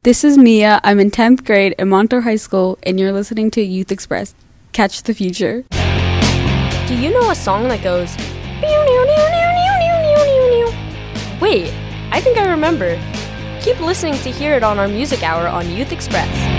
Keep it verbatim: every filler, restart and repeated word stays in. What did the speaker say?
This is Mia. I'm in tenth grade at Montour High School, and you're listening to Youth Express. Catch the future. Do you know a song that goes... Wait, I think I remember. Keep listening to hear it on our music hour on Youth Express.